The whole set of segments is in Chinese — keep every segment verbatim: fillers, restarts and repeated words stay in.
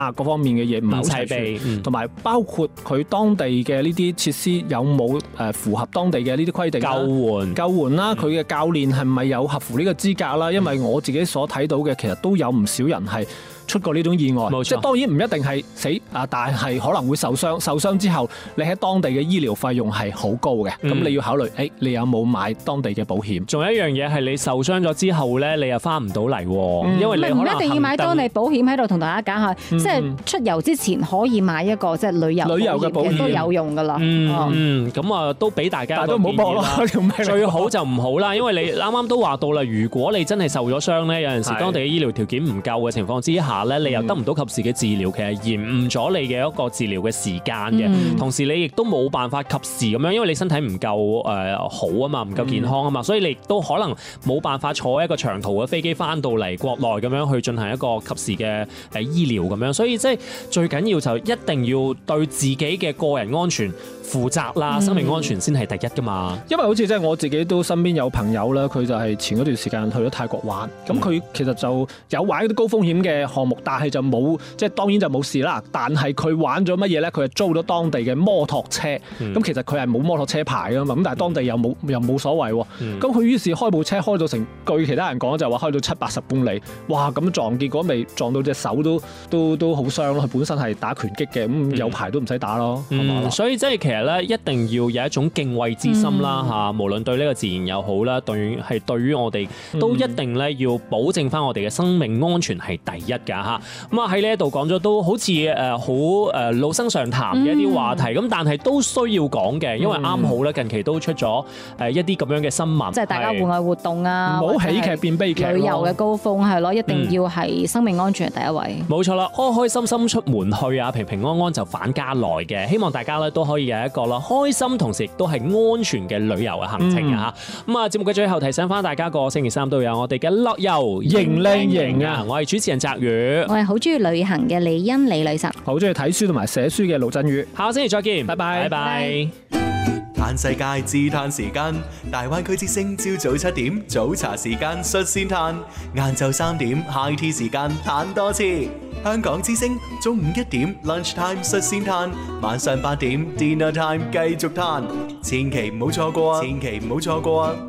啊各方面嘅嘢唔係好齊全，同埋、嗯、包括佢當地嘅呢啲設施有冇誒符合當地嘅呢啲規定啦， 救援救援啦，佢嘅、嗯、教練係咪有合乎呢個資格啦？因為我自己所睇到嘅其實都有唔少人係出過呢種意外，即係當然唔一定係死啊，但係可能會受傷。受傷之後，你喺當地嘅醫療費用係好高嘅，咁、嗯、你要考慮，誒、欸，你有冇買當地嘅保險？ 仲有一樣嘢係你受傷咗之後咧，你又翻唔到嚟，因為你可能唔一定要買當地保險喺度同大家講下，嗯、即係出遊之前可以買一個即係旅遊旅遊嘅保險都有用噶啦。 嗯，咁啊、嗯、都俾大家一個建議啦。但都唔好搏咯，最好就唔好啦，因為你啱啱都話到啦，如果你真係受咗傷咧，有陣時當地嘅醫療條件唔夠嘅情況之下咧，你又得唔到及時嘅治療，其實延誤咗你嘅一個治療嘅時間嘅，嗯、同時你亦都冇辦法及時咁樣，因為你身體唔夠誒好啊嘛，唔夠健康啊嘛，嗯、所以你亦都可能冇辦法坐一個長途嘅飛機翻到嚟國內咁樣去進行一個及時嘅誒醫療咁樣，所以即係最緊要就一定要對自己嘅個人安全負責啦，嗯、生命安全先係第一噶嘛。 因為好似即係我自己都身邊有朋友啦，佢就係前嗰段時間去咗泰國玩，咁佢、嗯、其實就有玩啲高風險嘅項目，但係就冇即係當然就冇事啦。但係佢玩咗乜嘢咧？佢係租咗當地嘅摩托車，咁、嗯、其實佢係冇摩托車牌噶嘛，咁但係當地又冇又冇所謂喎。咁佢、嗯、於是開部車開到成，據其他人講就話開到七八十公里，哇！咁撞結果未撞到隻手都都都好傷咯。佢本身係打拳擊嘅，咁有牌都唔使打咯。 嗯、所以即係其實咧，一定要有一種敬畏之心啦嚇，嗯、無論對呢個自然又好啦，對係對於我哋都一定咧要保證翻我哋嘅生命安全係第一㗎嚇。咁啊喺呢一度講咗都好似誒好誒老生常談嘅一啲話題，咁、嗯、但係都需要講嘅，因為啱好咧近期都出咗誒一啲咁樣嘅新聞， 即係大家戶外活動啊， 唔好喜劇變悲劇， 旅遊嘅高峰係咯，一定要係生命安全係第一位。 冇錯啦，開開心心出門去啊，平平安安就返家來嘅，希望大家咧都可以有一個啦開心，同時亦都係安全嘅旅遊嘅行程啊嚇。咁啊節目嘅最後提醒翻大家，個星期三都有我哋嘅樂遊型靚型啊，我係主持人澤宇， 我係好中意旅行嘅李欣李女神， 好中意睇書同埋寫書嘅盧振宇， 下個星期再見，拜拜，拜拜。 嘆世界自嘆時間，大灣區之聲朝早七點早茶時間率先嘆，晏晝三點 high tea 時間嘆多次。香港之聲中午一點 lunch time 率先嘆，晚上八點 dinner time 繼續嘆，千祈唔好錯過啊！千祈唔好錯過啊！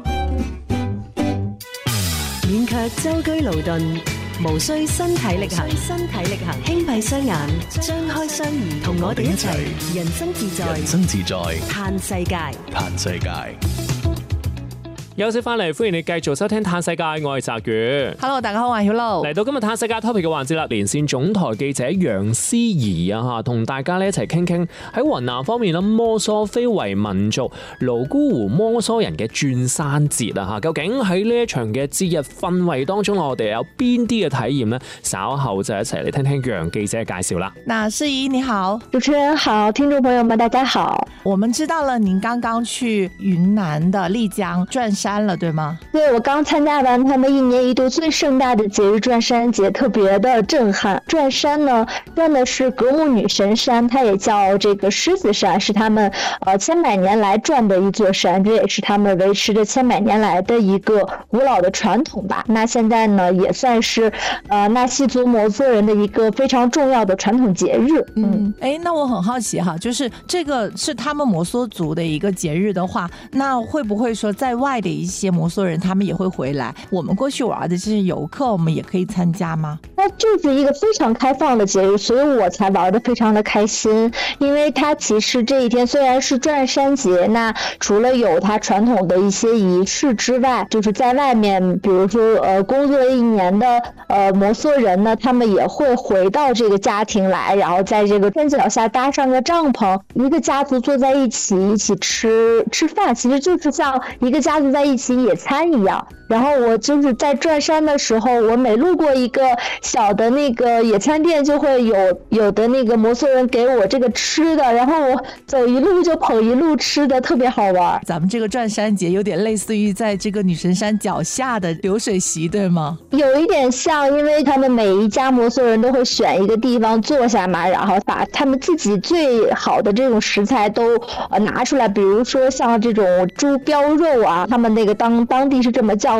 免卻舟車勞頓，無需身體力行，身體力行，輕閉雙眼，張開雙耳，同我哋一齊人生自在， 人生自在， 嘆世界， 嘆世界。 休息翻嚟，歡迎你繼續收聽《嘆世界》，我係澤宇。 Hello， 大家好，我係曉露。嚟到今日《嘆世界》topic 嘅環節啦，連線總台記者楊思儀啊嚇，同大家咧一齊傾傾喺雲南方面啦，摩梭非遺民族瀘沽湖摩梭人嘅轉山節啊嚇，究竟喺呢一場嘅節日氛圍當中，我哋有邊啲嘅體驗呢？稍後就一齊嚟聽聽楊記者嘅介紹啦。 那思儀你好， 主持人好，聽眾朋友們大家好。 我們知道了您剛剛去雲南的麗江轉山了，對嗎？ 對，我剛參加完他們一年一度最盛大的節日轉山節，特別的震撼。轉山呢，轉的是格木女神山，它也叫這個獅子山，是他們呃千百年來轉的一座山，這也是他們維持着千百年來的一個古老的傳統吧。那現在呢，也算是呃納西族摩梭人的一個非常重要的傳統節日。 嗯，哎，那我很好奇哈，就是這個是他們摩梭族的一個節日的話，那會不會說在外的一些摩梭人他們也會回來？我們過去玩的這些遊客，我們也可以參加嗎？ 那這是一個非常開放的節日，所以我才玩得非常的開心。因為它其實這一天雖然是轉山節，那除了有它傳統的一些儀式之外，就是在外面，比如說呃工作一年的呃摩梭人呢，他們也會回到這個家庭來，然後在這個天腳下搭上個帳篷，一個家族坐在一起一起吃吃飯，其實就是像一個家族在一起野餐一樣。然後我就是在轉山的時候，我每路過一個小的那個野餐店，就會有有的那個摩梭人給我這個吃的，然後我走一路就捧一路吃的，特別好玩。 咱們這個轉山節有點類似於在這個女神山腳下的流水席，對嗎？ 有一點像，因為他們每一家摩梭人都會選一個地方坐下嘛，然後把他們自己最好的這種食材都呃拿出來，比如說像這種豬標肉啊，他們那個當當地是這麼叫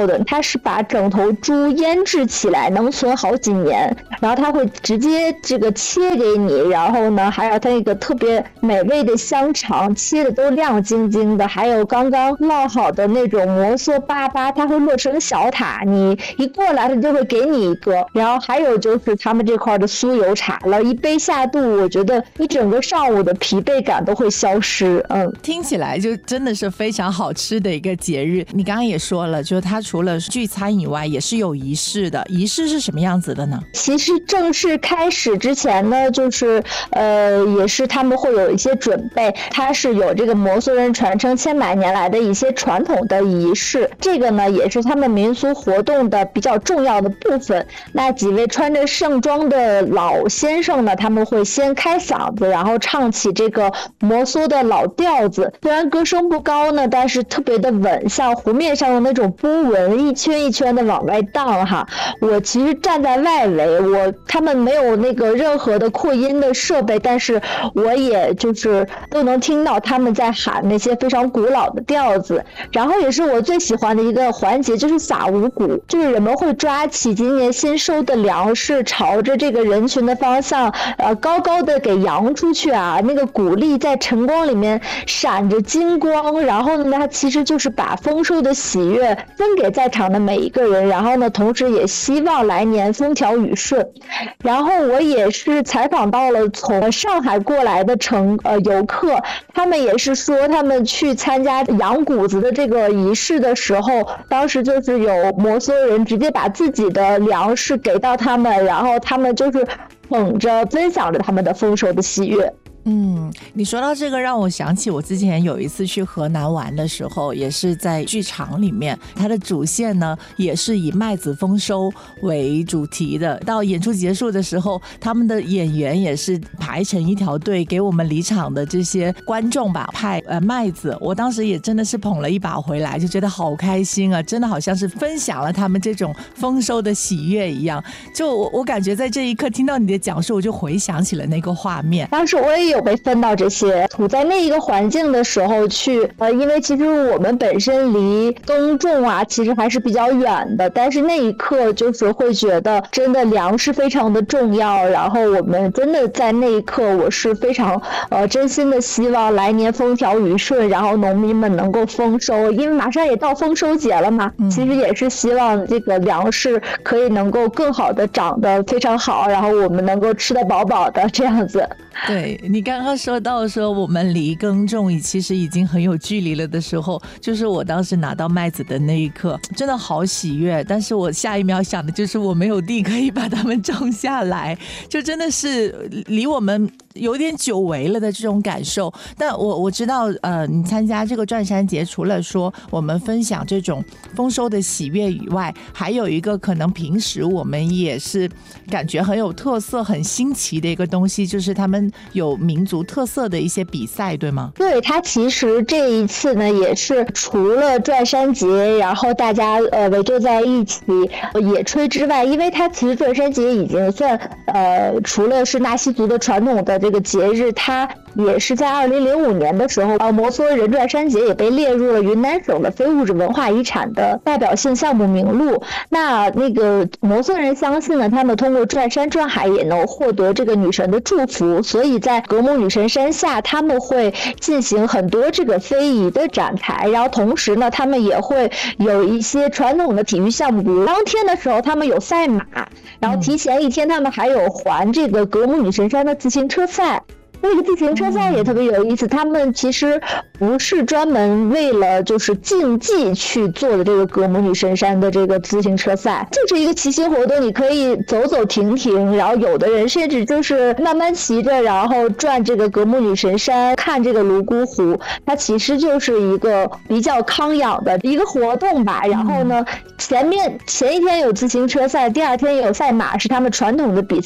妙的，它是把整头猪腌制起来，能存好几年，然后它会直接这个切给你，然后呢还有它那个特别美味的香肠，切的都亮晶晶的，还有刚刚烙好的那种摩梭粑粑，它会落成小塔，你一过来它就会给你一个。然后还有就是他们这块的酥油茶了，一杯下肚，我觉得一整个上午的疲惫感都会消失。嗯， 听起来就真的是非常好吃的一个节日。你刚刚也说了，就是它除了聚餐以外也是有仪式的，仪式是什么样子的呢？ 其实正式开始之前呢，就是呃也是他们会有一些准备，它是有这个摩梭人传承千百年来的一些传统的仪式，这个呢也是他们民俗活动的比较重要的部分。那几位穿着盛装的老先生呢，他们会先开嗓子，然后唱起这个摩梭的老调子，虽然歌声不高呢，但是特别的稳，像湖面上的那种波纹一圈一圈的往外荡哈。我其实站在外围，我他们没有那个任何的扩音的设备，但是我也就是都能听到他们在喊那些非常古老的调子。然后也是我最喜欢的一个环节，就是撒五谷，就是人们会抓起今年新收的粮食，朝着这个人群的方向呃高高的给扬出去啊，那个谷粒在晨光里面闪着金光，然后呢它其实就是把丰收的喜悦分给在场的每一个人，然后呢同时也希望来年风调雨顺。然后我也是采访到了从上海过来的乘呃游客，他们也是说他们去参加扬谷子的这个仪式的时候，当时就是有摩梭人直接把自己的粮食给到他们，然后他们就是捧着分享着他们的丰收的喜悦。 嗯，你说到这个让我想起我之前有一次去河南玩的时候，也是在剧场里面，它的主线呢也是以麦子丰收为主题的。到演出结束的时候，他们的演员也是排成一条队给我们离场的这些观众吧派呃麦子，我当时也真的是捧了一把回来，就觉得好开心啊，真的好像是分享了他们这种丰收的喜悦一样。就我我感觉在这一刻听到你的讲述，我就回想起了那个画面。 当时我也有被分到这些，处在那一个环境的时候去，呃，因为其实我们本身离耕种啊，其实还是比较远的，但是那一刻就是会觉得真的粮食非常的重要，然后我们真的在那一刻，我是非常呃真心的希望来年风调雨顺，然后农民们能够丰收，因为马上也到丰收节了嘛，嗯、其实也是希望这个粮食可以能够更好的长得非常好，然后我们能够吃得饱饱的这样子。 对，你刚刚说到说我们离耕种其实已经很有距离了的时候，就是我当时拿到麦子的那一刻真的好喜悦，但是我下一秒想的就是我没有地可以把它们种下来，就真的是离我们有点久违了的这种感受。但我我知道呃，你参加这个转山节除了说我们分享这种丰收的喜悦以外，还有一个可能平时我们也是感觉很有特色很新奇的一个东西，就是他们有民族特色的一些比赛，对吗？ 对，它其实这一次呢也是除了转山节然后大家呃围坐在一起野炊之外，因为它其实转山节已经算呃除了是纳西族的传统的这个节日，它也是在二零零五年的时候，呃，摩梭人转山节也被列入了云南省的非物质文化遗产的代表性项目名录。那那个摩梭人相信呢，他们通过转山转海也能获得这个女神的祝福，所以在格姆女神山下，他们会进行很多这个非遗的展台，然后同时呢，他们也会有一些传统的体育项目，比如当天的时候他们有赛马，然后提前一天他们还有环这个格姆女神山的自行车赛。那个自行车赛也特别有意思，他们其实不是专门为了就是竞技去做的这个格姆女神山的这个自行车赛，就是一个骑行活动，你可以走走停停，然后有的人甚至就是慢慢骑着，然后转这个格姆女神山，看这个泸沽湖，它其实就是一个比较康养的一个活动吧。然后呢，前面前一天有自行车赛，第二天有赛马，是他们传统的比赛。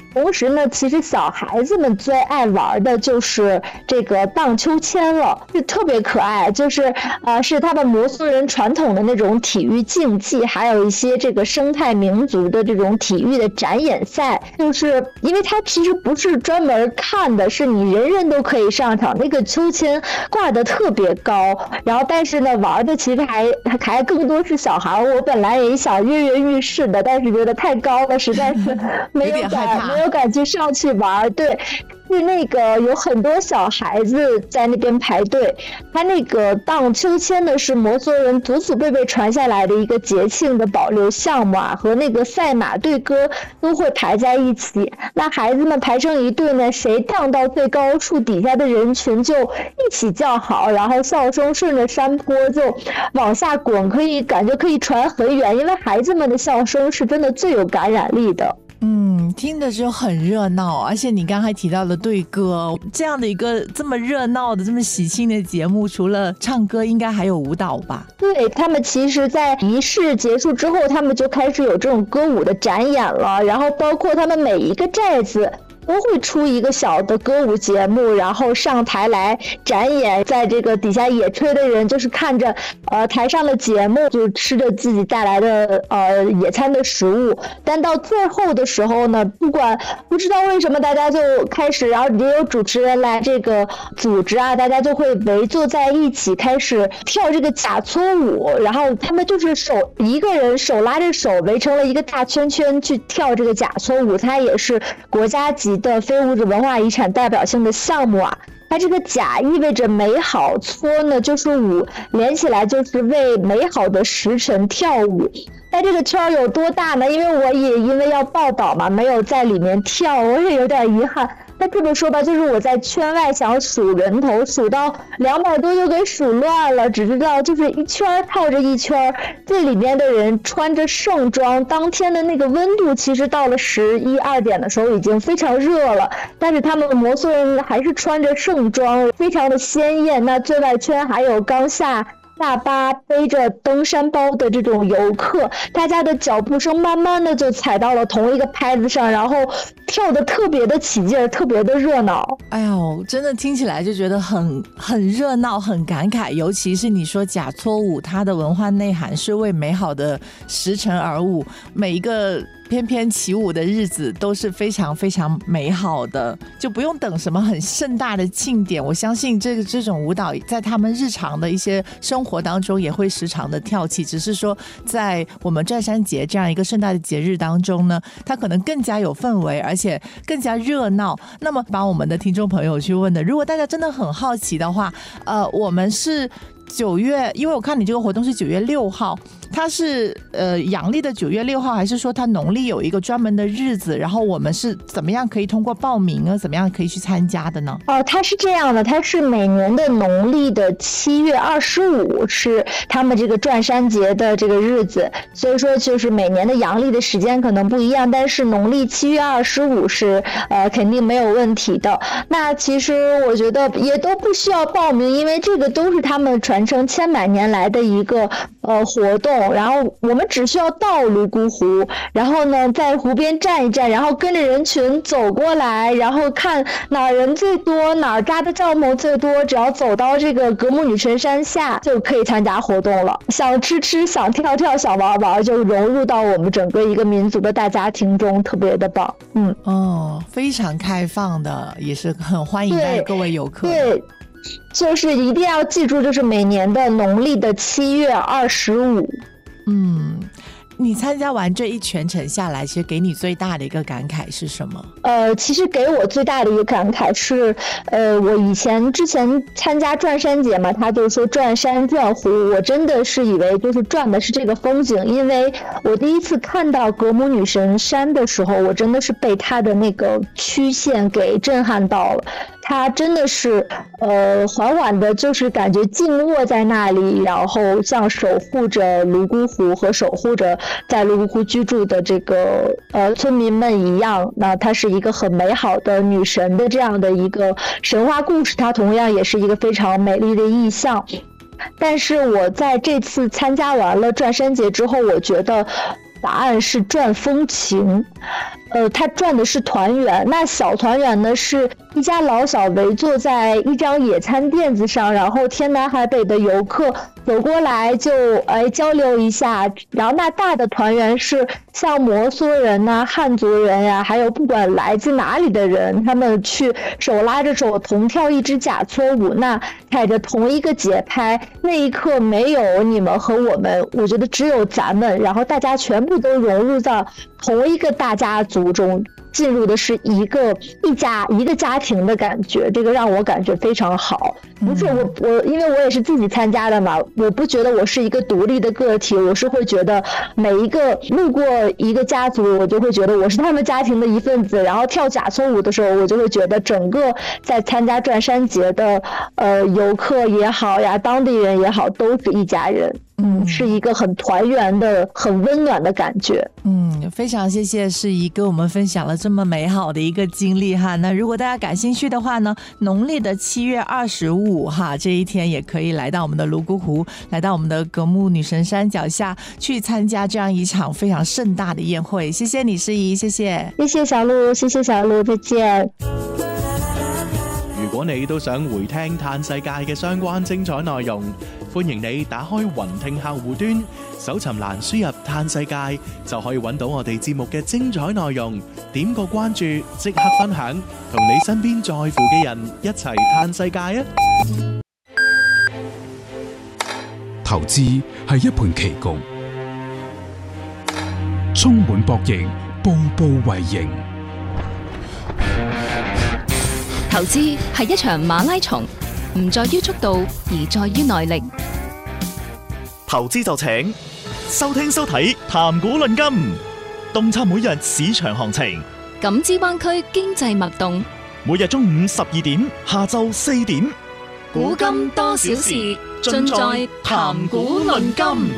同时呢，其实小孩子们最爱玩的就是这个荡秋千了，就特别可爱，就是呃是他们摩梭人传统的那种体育竞技，还有一些这个生态民族的这种体育的展演赛，就是因为它其实不是专门看的，是你人人都可以上场，那个秋千挂得特别高，然后但是呢玩的其实还还更多是小孩，我本来也想跃跃欲试的，但是觉得太高了，实在是没有敢没有敢去上去玩。对，是那个有很多小孩子在那边排队。他那个荡秋千呢，是摩梭人祖祖辈辈传下来的一个节庆的保留项目啊，和那个赛马对歌都会排在一起。那孩子们排成一队呢，谁荡到最高处，底下的人群就一起叫好，然后笑声顺着山坡就往下滚，可以感觉可以传很远，因为孩子们的笑声是真的最有感染力的。 嗯，听着就很热闹，而且你刚才提到了对歌，这样的一个这么热闹的、这么喜庆的节目，除了唱歌，应该还有舞蹈吧？ 对，他们其实在仪式结束之后，他们就开始有这种歌舞的展演了，然后包括他们每一个寨子都会出一个小的歌舞节目，然后上台来展演，在这个底下野炊的人就是看着呃台上的节目，就吃着自己带来的呃野餐的食物。但到最后的时候呢，不管不知道为什么大家就开始，然后也有主持人来这个组织啊，大家就会围坐在一起开始跳这个假撮舞，然后他们就是手一个人手拉着手围成了一个大圈圈去跳这个假撮舞，它也是国家级的非物质文化遗产代表性的项目啊。它这个假意味着美好，撮呢就是舞，连起来就是为美好的时辰跳舞。那这个圈有多大呢？因为我也因为要报道嘛，没有在里面跳，我也有点遗憾。那这么说吧，就是我在圈外想数人头，数到两百多就给数乱了，只知道就是一圈套着一圈，这里面的人穿着盛装，当天的那个温度其实到了十一二点的时候已经非常热了，但是他们摩梭人还是穿着盛装，非常的鲜艳。那最外圈还有刚下大巴背着登山包的这种游客，大家的脚步声慢慢的就踩到了同一个拍子上，然后跳得特别的起劲，特别的热闹。 哎呦，真的听起来就觉得很很热闹，很感慨。尤其是你说假撮舞，它的文化内涵是为美好的时辰而舞，每一个翩翩起舞的日子都是非常非常美好的，就不用等什么很盛大的庆典。我相信这个这种舞蹈在他们日常的一些生活当中也会时常的跳起，只是说在我们转山节这样一个盛大的节日当中呢，它可能更加有氛围，而且更加热闹。那么把我们的听众朋友去问的，如果大家真的很好奇的话，呃，我们是九月，因为我看你这个活动是九月六号，它是呃阳历的九月六号，还是说它农历有一个专门的日子？然后我们是怎么样可以通过报名啊，怎么样可以去参加的呢？ 哦，它是这样的，它是每年的农历的七月二十五是他们这个转山节的这个日子，所以说就是每年的阳历的时间可能不一样，但是农历七月二十五是呃肯定没有问题的。那其实我觉得也都不需要报名，因为这个都是他们传承千百年来的一个呃活动，然后我们只需要到泸沽湖，然后呢在湖边站一站，然后跟着人群走过来，然后看哪儿人最多，哪儿扎的帐篷最多，只要走到这个格姆女神山下就可以参加活动了。想吃吃，想跳跳，想玩玩，就融入到我们整个一个民族的大家庭中，特别的棒。嗯， 哦，非常开放的，也是很欢迎各位游客。 对，就是一定要记住，就是每年的农历的七月二十五。 嗯，你参加完这一全程下来，其实给你最大的一个感慨是什么？ 呃，其实给我最大的一个感慨是，呃，我以前之前参加转山节嘛，他就说转山转湖，我真的是以为就是转的是这个风景，因为我第一次看到格姆女神山的时候，我真的是被它的那个曲线给震撼到了。它真的是呃缓缓的，就是感觉静卧在那里，然后像守护着泸沽湖和守护着在泸沽湖居住的这个呃村民们一样。那它是一个很美好的女神的这样的一个神话故事，它同样也是一个非常美丽的意象。但是我在这次参加完了转山节之后，我觉得答案是转风情。 呃，它转的是团圆，那小团圆呢是一家老小围坐在一张野餐垫子上，然后天南海北的游客走过来就哎交流一下，然后那大的团圆是像摩梭人呐、啊、汉族人呀、啊，还有不管来自哪里的人，他们去手拉着手同跳一支假撮舞，那踩着同一个节拍，那一刻没有你们和我们，我觉得只有咱们，然后大家全部都融入到同一个大家族中，进入的是一个一家一个家庭的感觉，这个让我感觉非常好。不是我我因为我也是自己参加的嘛，我不觉得我是一个独立的个体，我是会觉得每一个路过一个家族，我就会觉得我是他们家庭的一份子，然后跳假撮舞的时候，我就会觉得整个在参加转山节的呃游客也好呀，当地人也好，都是一家人。嗯，是一个很团圆的、很温暖的感觉。 嗯，非常谢谢世仪跟我们分享了这么美好的一个经历哈。那如果大家感兴趣的话呢，农历的七月二十五哈这一天也可以来到我们的泸沽湖，来到我们的革木女神山脚下去参加这样一场非常盛大的宴会。谢谢你世仪，謝謝， 謝謝小鹿，謝謝小鹿，再見。 如果你都想回聽嘆世界嘅相關精彩內容，歡迎你打開雲聽客戶端，搜尋欄輸入嘆世界，就可以揾到我哋節目嘅精彩內容。點個關注，即刻分享，同你身邊在乎嘅人一齊嘆世界啊！ 投資係一盤棋局，充滿博弈，步步為營。 投資係一場馬拉松，唔在於速度，而在於耐力。 投資就請收聽收睇談股論金，洞察每日市場行情， 感知灣區經濟脈動。 每日中午十二點，下晝四點， 股金多少事，盡在談股論金。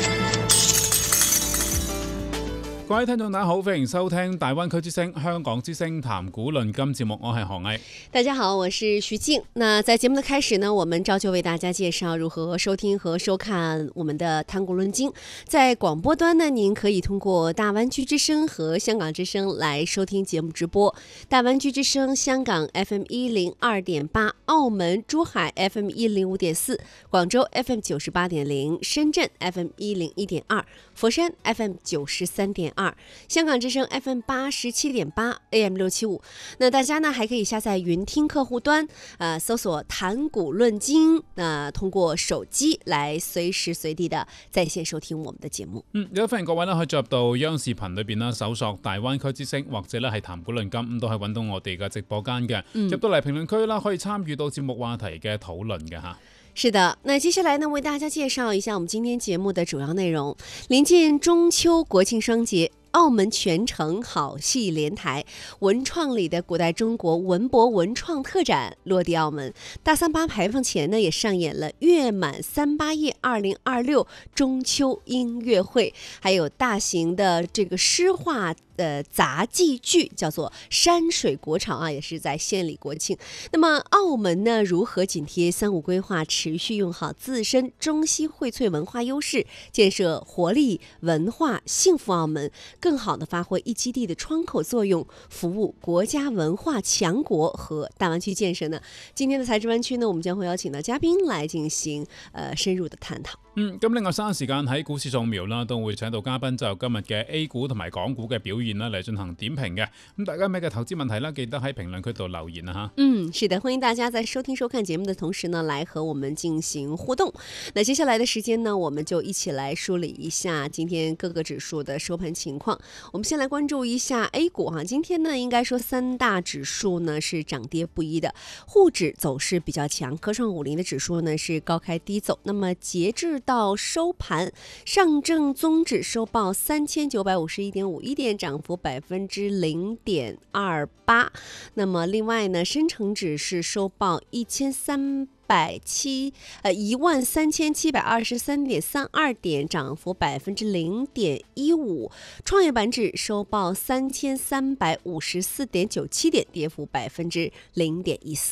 各位聽眾大家好，歡迎收聽大灣區之聲香港之聲談股論金節目，我係何毅。 大家好，我是徐靜。那在節目的開始呢，我們照舊為大家介紹如何收聽和收看我們的談股論金。在廣播端呢，您可以通過大灣區之聲和香港之聲來收聽節目直播。大灣區之聲香港 F M 一零二點八，澳門珠海 F M 一零五點四，廣州 F M 九十八點零，深圳 F M 一零一點二，佛山 F M 九十三點二，香港之声 F M 八十七點八 A M 六七五。那大家呢還可以下載雲聽客戶端，呃，搜索談股論金，那通過手機來隨時隨地的在線收聽我們的節目。 嗯，有歡迎各位呢可以進入到央視頻裏邊啦，搜索大灣區之聲或者咧係談股論金，咁都係揾到我哋嘅直播間嘅。嗯、入到嚟評論區啦，可以參與到節目話題嘅討論嘅嚇。 是的，那接下來呢，為大家介紹一下我們今天節目的主要內容。臨近中秋國慶雙節，澳門全城好戲連台，文創裡的古代中國文博文創特展落地澳門。大三巴牌坊前呢，也上演了月滿三八夜二零二六中秋音樂會，還有大型的這個詩畫呃雜技劇，叫做山水國潮啊，也是在獻禮國慶。那麼澳門呢，如何緊貼三五規劃，持續用好自身中西薈萃文化優勢，建設活力文化幸福澳門，更好地發揮一基地的窗口作用，服務國家文化強國和大灣區建設呢？今天的財智灣區呢，我們將會邀請到嘉賓來進行呃深入的探討。 嗯，咁另外三時間喺股市掃描啦，都會請到嘉賓就今日嘅 A 股同埋港股嘅表現啦嚟進行點評嘅。咁大家有咩嘅投資問題啦，記得喺評論區度留言啊嚇。 嗯，是的，歡迎大家在收聽收看節目的同時呢，來和我們進行互動。那接下來的時間呢，我們就一起來梳理一下今天各個指數的收盤情況。我們先來關注一下 A 股哈，今天呢應該說三大指數呢是漲跌不一的，滬指走勢比較強，科創五零的指數呢是高開低走。那麼截至到收盤，上證綜指收報三千九百五十一點五一點，漲幅百分之零點二八。那麼另外呢，深成指是收報一千三百七呃一萬三千七百二十三點三二點，漲幅百分之零點一五。創業板指收報三千三百五十四點九七點，跌幅百分之零點一四。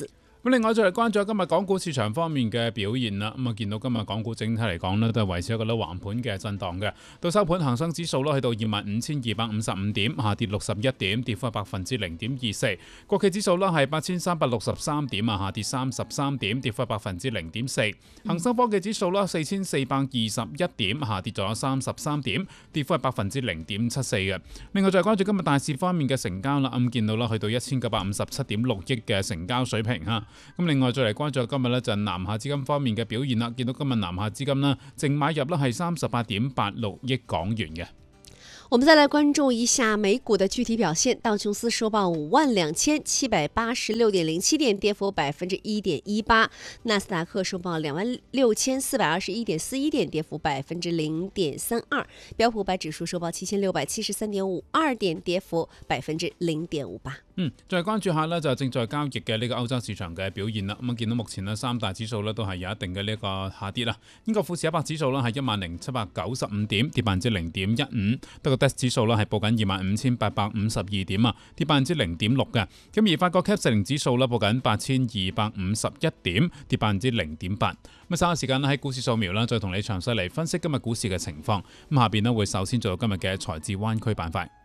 咁另外再嚟關注今日港股市場方面嘅表現啦。咁啊見到今日港股整體嚟講呢，都係維持一個咧橫盤嘅震盪嘅。到收盤，恒生指數咧去到二萬五千二百五十五點，下跌六十一點，跌幅係百分之零點二四。國企指數咧係八千三百六十三點啊，下跌三十三點，跌幅係百分之零點四。恒生科技指數咧四千四百二十一點，下跌咗三十三點，跌幅係百分之零點七四嘅。另外再關注今日大市方面嘅成交啦，咁見到啦去到一千九百五十七點六億嘅成交水平嚇。咁另外再嚟關注今日咧就係南下資金方面嘅表現啦，見到今日南下資金呢淨買入咧係三十八點八六億港元嘅。 我們再來關注一下美股的具體表現。道瓊斯收報五萬兩千七百八十六點零七點，跌幅百分之一點一八。納斯達克收報兩萬六千四百二十一點四一點，跌幅百分之零點三二。標普五百指數收報七千六百七十三點五二點，跌幅百分之零點五八。 嗯，再關注下呢，就正在交易嘅呢個歐洲市場嘅表現啦。咁啊，見到目前呢三大指數呢都係有一定嘅呢個下跌啦。英國富時一百指數呢係一萬零七百九十五點，跌百分之零點一五。德國 D A X 指數呢係報緊二萬五千八百五十二點啊，跌百分之零點六嘅。咁而法國 C A C 四零指數呢報緊八千二百五十一點，跌百分之零點八。咁稍後時間呢喺股市掃描啦，再同你詳細嚟分析今日股市嘅情況。咁下邊呢會首先做到今日嘅財智灣區板塊。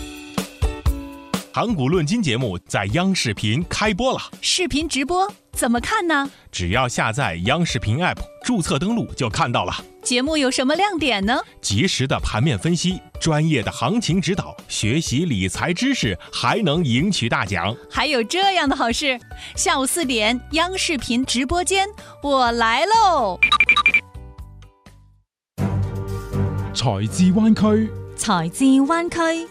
盤古論金節目在央視頻開播了， 視頻直播怎麼看呢？ 只要下載央視頻 App， 註冊登錄就看到了。 節目有什麼亮點呢？ 及時的盤面分析，專業的行情指導，學習理財知識，還能贏取大獎。 還有這樣的好事，下午四點央視頻直播間，我來嘍！ 財智灣區， 財智灣區。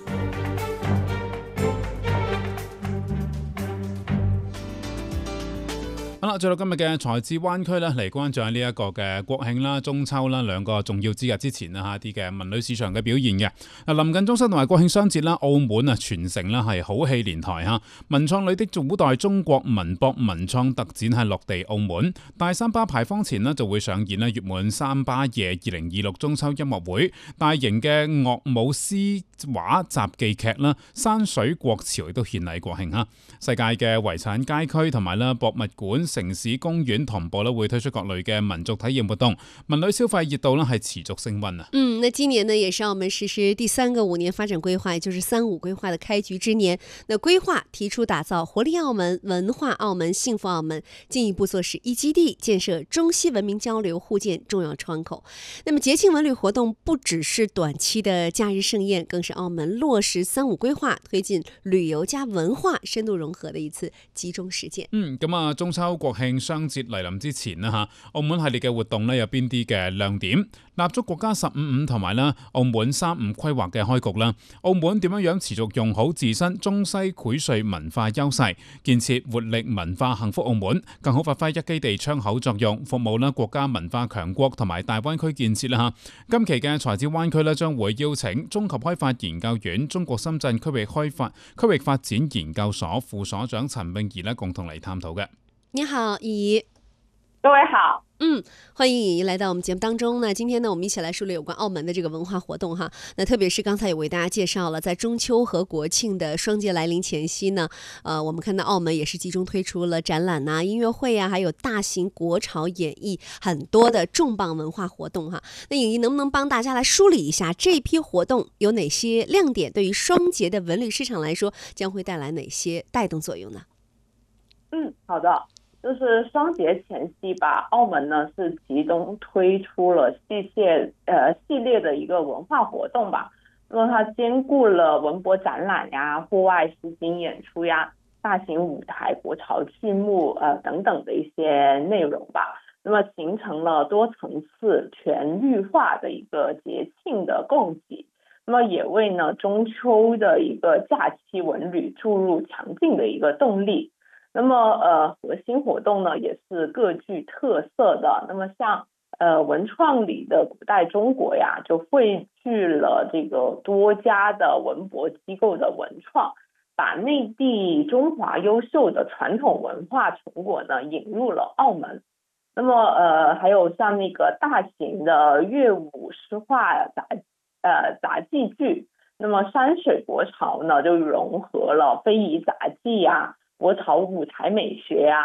好啦，再到今日嘅財智灣區咧，嚟關注下呢一個嘅國慶啦、中秋啦兩個重要之日之前啊，啲嘅文旅市場嘅表現嘅。嗱，臨近中秋同埋國慶雙節啦，澳門啊全城啦係好戲連台嚇，文創裏的古代中國文博文創特展係落地澳門。大三巴牌坊前呢就會上演咧月滿三巴夜二零二六中秋音樂會，大型嘅樂舞詩畫雜技劇啦，山水國潮亦都獻禮國慶嚇。世界嘅遺產街區同埋啦博物館、城市公園同步咧會推出各類嘅民族體驗活動，文旅消費熱度咧係持續升溫啊！ 嗯，那今年呢也是澳門實施第三個五年發展規劃，也就是三五規劃的開局之年。那規劃提出打造活力澳門、文化澳門、幸福澳門，進一步做十一基地，建設中西文明交流互鑑重要窗口。那麼節慶文旅活動不只是短期的假日盛宴，更是澳門落實三五規劃、推進旅遊加文化深度融合的一次集中實踐。 嗯，咁啊，中秋國慶雙節嚟臨之前啦嚇，澳門系列嘅活動咧有邊啲嘅亮點？立足國家十五五同埋啦澳門三五規劃嘅開局啦，澳門點樣樣持續用好自身中西薈萃文化優勢，建設活力文化幸福澳門，更好發揮一基地窗口作用，服務啦國家文化強國同埋大灣區建設啦嚇。今期嘅財智灣區咧將會邀請中及開發研究院中國深圳區域開發區域發展研究所副所長陳詠儀咧共同嚟探討嘅。 你好，怡怡。 各位好。 嗯，歡迎怡怡來到我們節目當中呢。今天呢，我們一起來梳理有關澳門的這個文化活動哈。那特別是剛才也為大家介紹了，在中秋和國慶的雙節來臨前夕呢，呃，我們看到澳門也是集中推出了展覽呐、啊、音樂會啊，還有大型國潮演繹很多的重磅文化活動哈。那怡怡能不能幫大家來梳理一下這批活動有哪些亮點？對於雙節的文旅市場來說，將會帶來哪些帶動作用呢？ 嗯，好的。就是雙節前夕吧，澳門呢是集中推出了系列呃系列的一個文化活動吧。那麼它兼顧了文博展覽呀、戶外實景演出呀、大型舞台、國潮劇目呃等等的一些內容吧。那麼形成了多層次全域化的一個節慶的供給。那麼也為呢中秋的一個假期文旅注入強勁的一個動力。那麼呃核心活動呢也是各具特色的。那麼像呃文創里的古代中國呀，就匯聚了這個多家的文博機構的文創，把內地中華優秀的傳統文化成果呢引入了澳門。那麼呃還有像那個大型的樂舞詩畫雜呃雜技劇，那麼山水國潮呢就融合了非遺雜技呀、國潮舞台美學啊、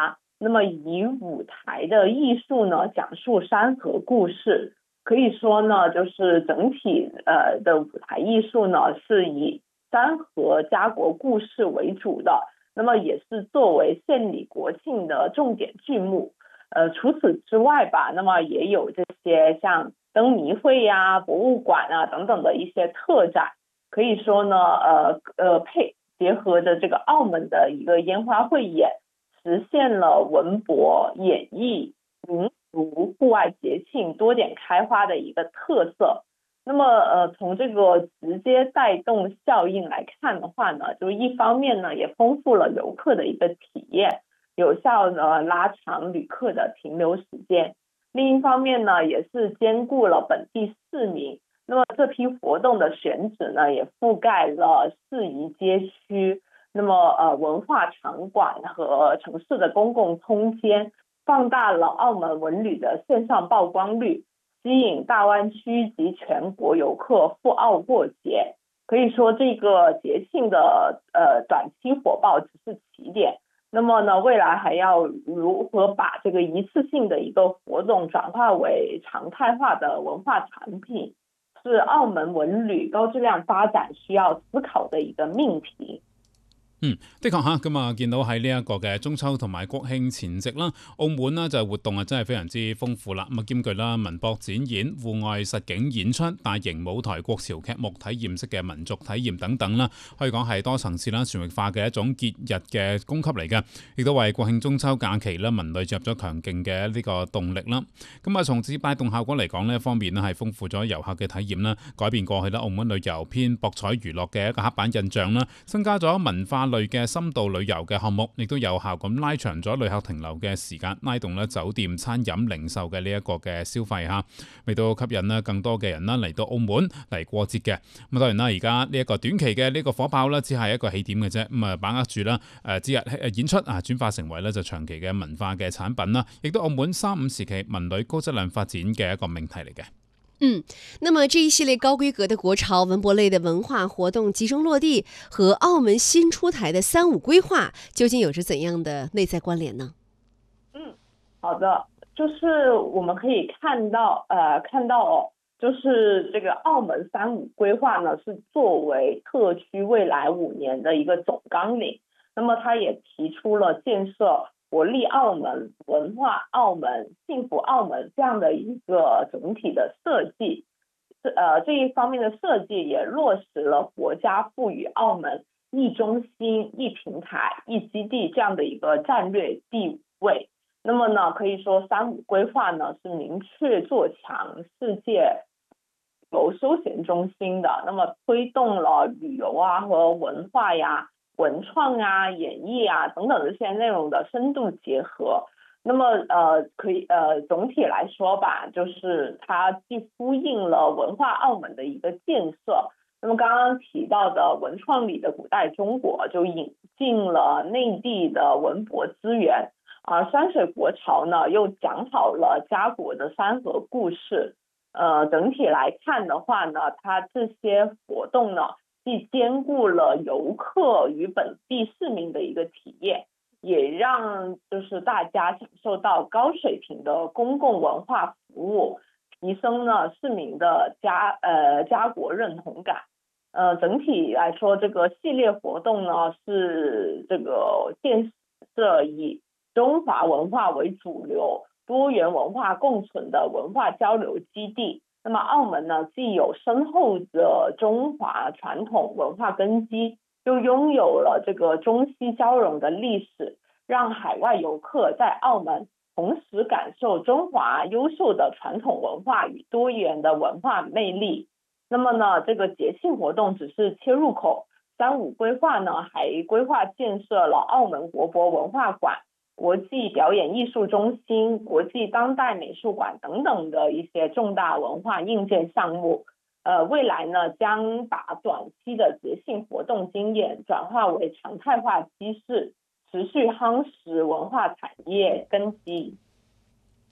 那么以舞台的艺术呢讲述山河故事，可以说呢就是整体呃的舞台艺术呢是以山河家国故事为主的，那么也是作为献礼国庆的重点剧目。呃，除此之外吧，那么也有这些像灯谜会呀、博物馆啊等等的一些特展，可以说呢，呃呃配结合着这个澳门的一个烟花汇演，实现了文博、演艺、民俗、户外节庆多点开花的一个特色。那么呃，从这个直接带动效应来看的话呢，就是一方面呢，也丰富了游客的一个体验，有效的拉长旅客的停留时间。另一方面呢，也是兼顾了本地市民。那么这批活动的选址呢，也覆盖了市宜街区，那么呃文化场馆和城市的公共空间，放大了澳门文旅的线上曝光率，吸引大湾区及全国游客赴澳过节。可以说这个节庆的呃短期火爆只是起点，那么呢未来还要如何把这个一次性的一个活动转化为常态化的文化产品，是澳門文旅高質量發展需要思考嘅一個命題。 嗯，的確嚇，咁啊見到喺呢一個嘅中秋同埋國慶前夕啦，澳門呢就活動啊真係非常之豐富啦。咁啊兼具啦文博展演、戶外實景演出、大型舞台國潮劇目體驗式嘅民族體驗等等啦，可以講係多層次啦、全域化嘅一種節日嘅供給嚟嘅，亦都為國慶中秋假期啦文旅注入咗強勁嘅呢個動力啦。咁啊從節帶動效果嚟講呢，一方面呢係豐富咗遊客嘅體驗啦，改變過去啦澳門旅遊偏博彩娛樂嘅一個刻板印象啦，增加咗文化類嘅深度旅遊嘅項目，亦都有效咁拉長咗旅客停留嘅時間，拉動咧酒店、餐飲、零售嘅呢一個嘅消費嚇，嚟到吸引咧更多嘅人啦嚟到澳門嚟過節嘅。咁當然啦，而家呢一個短期嘅呢個火爆咧，只係一個起點嘅啫。咁啊，把握住啦誒節日演出啊，轉化成為咧就長期嘅文化嘅產品啦，亦都澳門三五時期文旅高質量發展嘅一個命題嚟嘅。 嗯，那麼這一系列高規格的國潮文博類的文化活動集中落地，和澳門新出台的三五規劃究竟有着怎樣的內在關聯呢？ 嗯，好的，就是我們可以看到，呃，看到哦，就是這個澳門三五規劃呢，是作為特區未來五年的一個總綱領。那麼它也提出了建設活力澳門、文化澳門、幸福澳門這樣的一個整體的設計，呃，這一方面的設計也落實了國家賦予澳門一中心、一平台、一基地這樣的一個戰略地位。那麼呢，可以說三五規劃呢是明確做強世界旅遊休閒中心的，那麼推動了旅遊啊和文化呀、文創啊、演藝啊等等這些內容的深度結合。那麼呃，可以呃，總體來說吧，就是它既呼應了文化澳門的一個建設。那麼剛剛提到的文創里的古代中國就引進了內地的文博資源，而山水國潮呢又講好了家國的山河故事。呃，整體來看的話呢，它這些活動呢，既兼顧了遊客與本地市民的一個體驗，也讓就是大家享受到高水平的公共文化服務，提升了市民的家呃家國認同感。呃，整體來說，這個系列活動呢是這個建設以中華文化為主流、多元文化共存的文化交流基地。那麼澳門呢，既有深厚的中華傳統文化根基，又擁有了這個中西交融的歷史，讓海外遊客在澳門同時感受中華優秀的傳統文化與多元的文化魅力。那麼呢，這個節慶活動只是切入口，三五規劃呢，還規劃建設了澳門國博文化館、國際表演藝術中心、國際當代美術館等等的一些重大文化硬件項目。呃，未來呢，將把短期的節慶活動經驗轉化為常態化機制，持續夯實文化產業根基。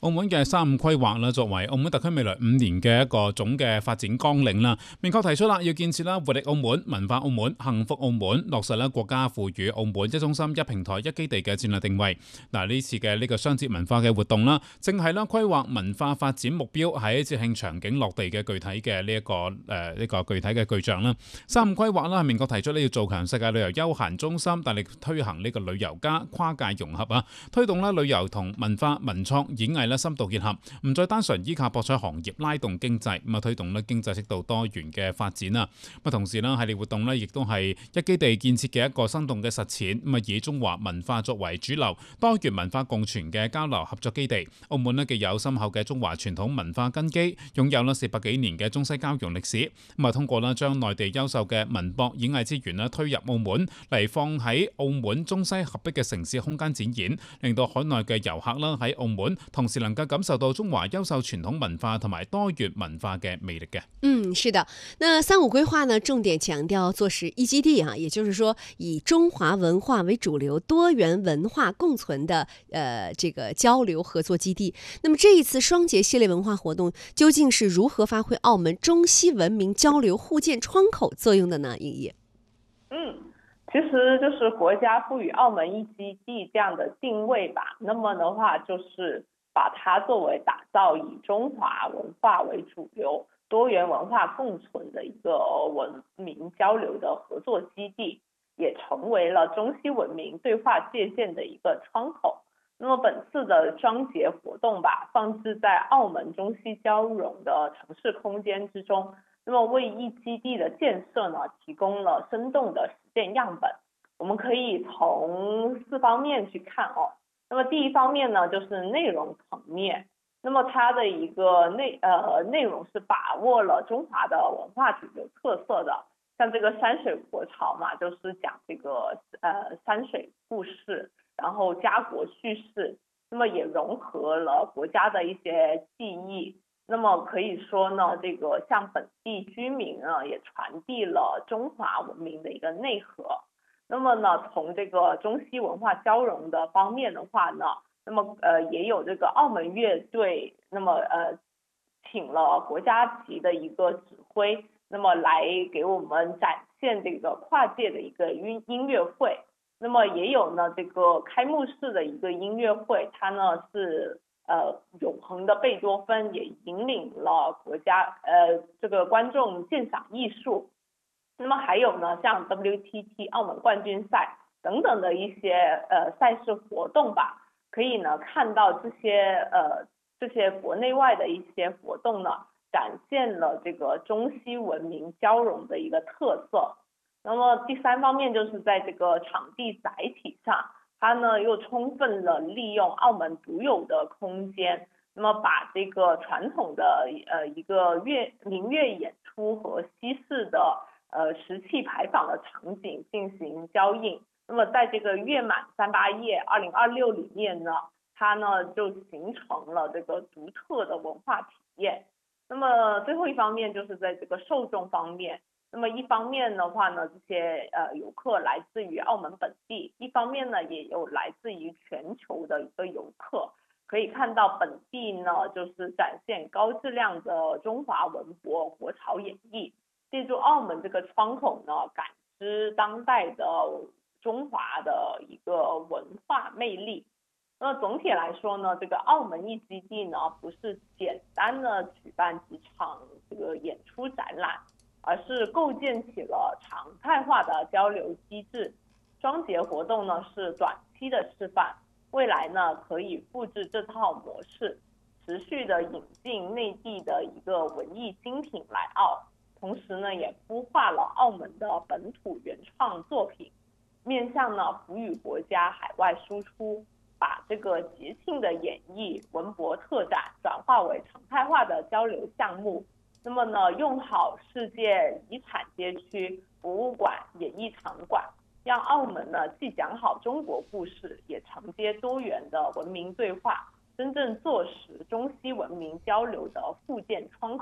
澳門嘅三五規劃啦，作為澳門特區未來五年嘅一個總嘅發展綱領啦，明確提出啦，要建設啦活力澳門、文化澳門、幸福澳門，落實啦國家賦予澳門一中心、一平台、一基地嘅戰略定位。嗱，呢次嘅呢個雙節文化嘅活動啦，正係啦規劃文化發展目標喺節慶場景落地嘅具體嘅呢一個誒呢、呃這個具體嘅具象啦。三五規劃啦，明確提出咧要做強世界旅遊休閒中心，大力推行呢個旅遊加跨界融合啊，推動啦旅遊同文化、文創、演藝深度結合，唔再單純依靠博彩行業拉動經濟，咁啊推動咧經濟適度多元嘅發展啊。咁同時咧系列活動咧亦都係一基地建設嘅一個生動嘅實踐，咁啊以中華文化作為主流，多元文化共存嘅交流合作基地。澳門咧既有深厚嘅中華傳統文化根基，擁有咧四百幾年嘅中西交融歷史，咁啊通過咧將內地優秀嘅文博演藝資源咧推入澳門嚟，放喺澳門中西合璧嘅城市空間展演，令到海內嘅遊客啦喺澳門同時能夠感受到中華優秀傳統文化同埋多元文化嘅魅力嘅。 嗯，是的。那三五規劃呢，重點強調做實一基地啊，也就是說以中華文化為主流，多元文化共存的呃這個交流合作基地。那麼這一次雙節系列文化活動究竟是如何發揮澳門中西文明交流互建窗口作用的呢？尹烨。 嗯。其實就是國家賦予澳門一基地這樣的定位吧，那麼的話就是把它作為打造以中華文化為主流、多元文化共存的一個文明交流的合作基地，也成為了中西文明對話借鑑的一個窗口。那麼本次的雙節活動吧，放置在澳門中西交融的城市空間之中，那麼為一基地的建設呢，提供了生動的實踐樣本。我們可以從四方面去看哦。那麼第一方面呢，就是內容層面。那麼它的一個內呃內容是把握了中華的文化主流特色的，像這個山水國潮嘛，就是講這個呃山水故事，然後家國敘事，那麼也融合了國家的一些記憶。那麼可以說呢，這個向本地居民呢，也傳遞了中華文明的一個內核。那麼呢，從這個中西文化交融的方面的話呢，那麼呃也有這個澳門樂隊，那麼呃請了國家級的一個指揮，那麼來給我們展現這個跨界的一個音音樂會。那麼也有呢這個開幕式的一個音樂會，它呢是呃永恆的貝多芬，也引領了國家呃這個觀眾鑑賞藝術。那麼還有呢，像 W T T 澳門冠軍賽等等的一些呃賽事活動吧，可以呢看到這些呃這些國內外的一些活動呢，展現了這個中西文明交融的一個特色。那麼第三方面就是在這個場地載體上，它呢又充分的利用澳門獨有的空間，那麼把這個傳統的呃一個樂民樂演出和西式的呃，石器牌坊的場景進行交映。那麼在這個粵滿三八夜二零二六裏面呢，它呢就形成了這個獨特的文化體驗。那麼最後一方面就是在這個受眾方面，那麼一方面的話呢，這些呃遊客來自於澳門本地，一方面呢也有來自於全球的一個遊客。可以看到本地呢就是展現高質量的中華文博國潮演繹，借助澳門這個窗口呢，感知當代的中華的一個文化魅力。那麼總體來說呢，這個澳門一基地呢，不是簡單的舉辦幾場這個演出展覽，而是構建起了常態化的交流機制。雙節活動呢是短期的示範，未來呢可以複製這套模式，持續的引進內地的一個文藝精品來澳。同時呢，也孵化了澳門的本土原創作品，面向呢賦予國家海外輸出，把這個節慶的演繹、文博特展轉化為常態化的交流項目。那麼呢，用好世界遺產街區、博物館、演藝場館，讓澳門呢既講好中國故事，也承接多元的文明對話，真正做實中西文明交流的互建窗口。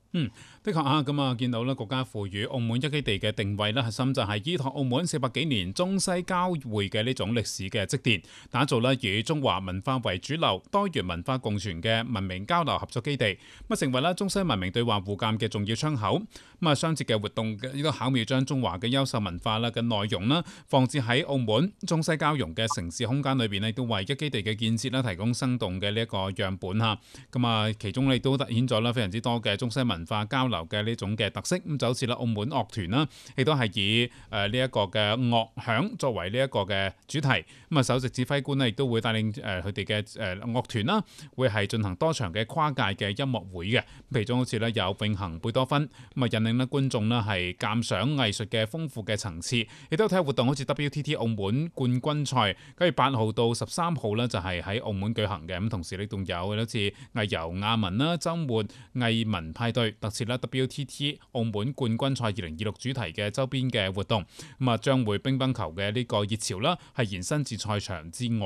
嗯，的確啊，咁啊見到咧國家賦予澳門一基地嘅定位咧，核心就係依託澳門四百幾年中西交匯嘅呢種歷史嘅積澱，打造咧以中華文化為主流、多元文化共存嘅文明交流合作基地，咁啊成為咧中西文明對話互鑑嘅重要窗口。咁啊雙節嘅活動亦都巧妙將中華嘅優秀文化啦嘅內容啦，放置喺澳門中西交融嘅城市空間裏邊咧，亦都為一基地嘅建設啦提供生動嘅呢一個樣本嚇。咁啊其中亦都凸顯咗啦非常之多嘅中西文化交流嘅呢種嘅特色，咁就好似啦澳門樂團啦，亦都係以誒呢一個嘅樂響作為呢一個嘅主題。咁啊首席指揮官呢亦都會帶領誒佢哋嘅誒樂團啦，會係進行多場嘅跨界嘅音樂會嘅。其中好似咧有永恆貝多芬，咁啊引領咧觀眾呢係鑑賞藝術嘅豐富嘅層次。亦都有體育活動，好似 W T T 澳門冠軍賽，九月八號到十三號呢就係喺澳門舉行嘅。咁同時呢仲有好似藝遊亞文啦、週末藝文派對、特設啦 W T T 澳門冠軍賽二零二六主題嘅周邊嘅活動，咁啊將會乒乓球嘅呢個熱潮啦，係延伸至賽場之外